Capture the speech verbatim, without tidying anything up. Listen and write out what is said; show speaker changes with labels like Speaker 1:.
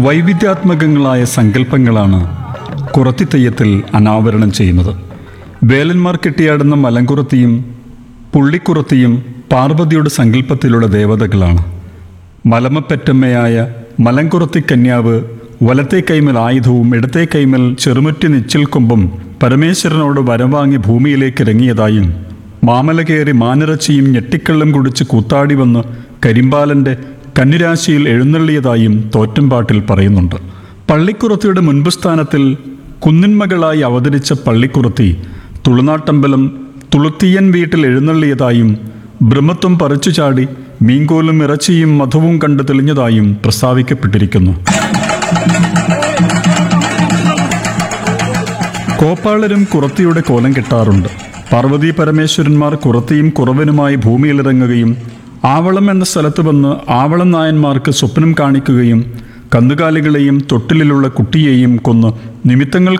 Speaker 1: വൈവിധ്യാത്മകങ്ങളായ സങ്കല്പങ്ങളാണ് കുറത്തിത്തെയ്യത്തിൽ അനാവരണം ചെയ്യുന്നത്. വേലന്മാർ കെട്ടിയാടുന്ന മലങ്കുറത്തിയും പുള്ളിക്കുറത്തിയും പാർവതിയുടെ സങ്കല്പത്തിലുള്ള ദേവതകളാണ്. മലമപ്പെറ്റമ്മയായ മലങ്കുറത്തി കന്യാവ് വലത്തെ കൈമൽ ആയുധവും ഇടത്തെ കൈമൽ ചെറുമുറ്റി നിച്ചിൽ കൊമ്പും പരമേശ്വരനോട് വരം വാങ്ങി ഭൂമിയിലേക്ക് ഇറങ്ങിയതായും മാമല കയറി മാനിറച്ചിയും ഞെട്ടിക്കള്ളം കുടിച്ച് കൂത്താടി വന്ന് കരിമ്പാലൻ്റെ കന്നിരാശിയിൽ എഴുന്നള്ളിയതായും തോറ്റംപാട്ടിൽ പറയുന്നുണ്ട്. പള്ളിക്കുറത്തിയുടെ മുൻപ് സ്ഥാനത്തിൽ കുന്നിന്മകളായി അവതരിച്ച പള്ളിക്കുറത്തി തുളുനാട്ടമ്പലം തുളുത്തിയൻ വീട്ടിൽ എഴുന്നള്ളിയതായും ബ്രഹ്മത്വം പറിച്ചു ചാടി മീൻകോലും ഇറച്ചിയും മധുവും കണ്ടു തെളിഞ്ഞതായും പ്രസ്താവിക്കപ്പെട്ടിരിക്കുന്നു. കോപ്പാളരും കുറത്തിയുടെ കോലം കെട്ടാറുണ്ട്. പാർവതി പരമേശ്വരന്മാർ കുറത്തിയും കുറവനുമായി ഭൂമിയിലിറങ്ങുകയും ആവളം എന്ന സ്ഥലത്ത് വന്ന് ആവളം നായന്മാർക്ക് സ്വപ്നം കാണിക്കുകയും കന്നുകാലികളെയും തൊട്ടിലുള്ള കുട്ടിയെയും കൊന്ന് നിമിത്തങ്ങൾ